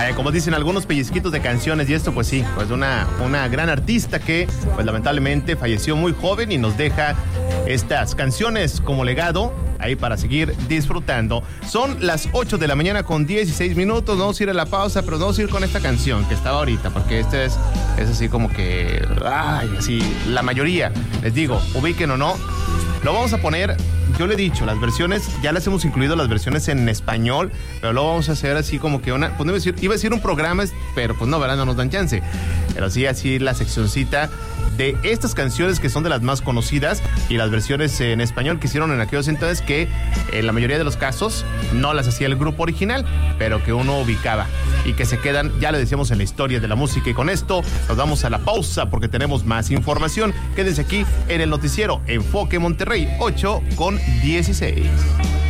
como dicen algunos pellizquitos de canciones y esto, pues sí, pues una gran artista que pues lamentablemente falleció muy joven y nos deja estas canciones como legado ahí para seguir disfrutando. Son las 8 de la mañana con 16 minutos, vamos a ir a la pausa, pero vamos a ir con esta canción que estaba ahorita, porque este es así como que, así, la mayoría, les digo, ubiquen o no, lo vamos a poner. Yo le he dicho, las versiones, ya las hemos incluido las versiones en español, pero luego vamos a hacer así como que una, pues iba a decir un programa, pero pues no, ¿verdad? No nos dan chance. Pero sí, así la seccioncita de estas canciones que son de las más conocidas y las versiones en español que hicieron en aquellos entonces que en la mayoría de los casos no las hacía el grupo original, pero que uno ubicaba y que se quedan, ya le decíamos, en la historia de la música. Y con esto nos vamos a la pausa porque tenemos más información. Quédense aquí en el noticiero Enfoque Monterrey, 8 con 16.